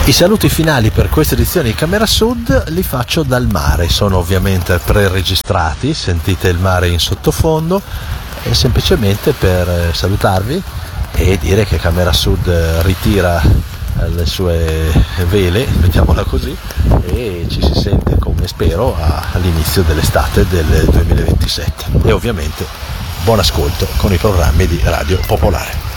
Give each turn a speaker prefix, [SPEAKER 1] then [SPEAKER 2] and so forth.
[SPEAKER 1] I saluti finali per questa edizione di Camera Sud li faccio dal mare, sono ovviamente pre-registrati, sentite il mare in sottofondo, e semplicemente per salutarvi e dire che Camera Sud ritira le sue vele, mettiamola così, e ci si sente, come spero, all'inizio dell'estate del 2027. E ovviamente buon ascolto con i programmi di Radio Popolare.